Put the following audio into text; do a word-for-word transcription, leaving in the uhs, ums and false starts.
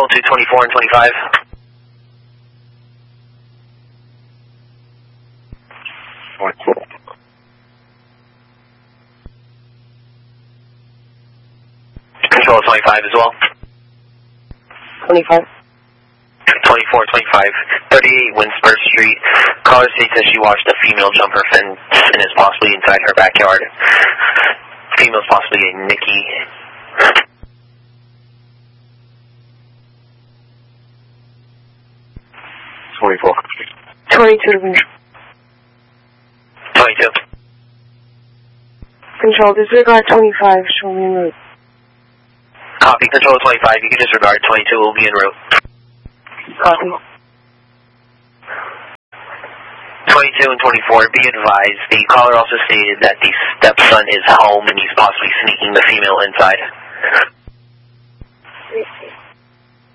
Control to twenty-four and twenty-five. Control twenty-five as well. twenty-five. twenty-four, twenty-five, thirty-eight Winsburg Street. Caller states that she watched a female jump her fence and is possibly inside her backyard. Female's possibly a Nikki. twenty-four. twenty-two. twenty-two. Control, disregard twenty-five, show me en route. Copy, Control twenty-five, you can disregard, twenty-two will be en route. Copy. twenty-two and twenty-four, be advised, the caller also stated that the stepson is home and he's possibly sneaking the female inside.